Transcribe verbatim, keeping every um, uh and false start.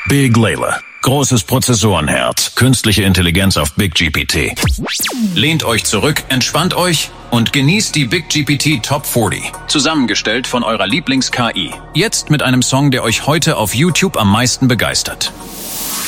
Big Layla. Großes Prozessorenherz, künstliche Intelligenz auf Big G P T. Lehnt euch zurück, entspannt euch und genießt die Big G P T Top vierzig. Zusammengestellt von eurer Lieblings-K I. Jetzt mit einem Song, der euch heute auf YouTube am meisten begeistert.